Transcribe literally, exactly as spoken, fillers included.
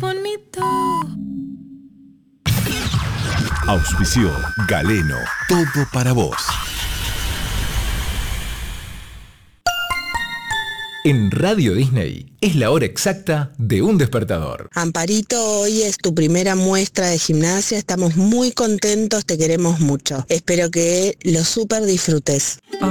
bonito. Auspició Galeno, todo para vos. En Radio Disney es la hora exacta de un despertador. Amparito, hoy es tu primera muestra de gimnasia, estamos muy contentos, te queremos mucho. Espero que lo súper disfrutes.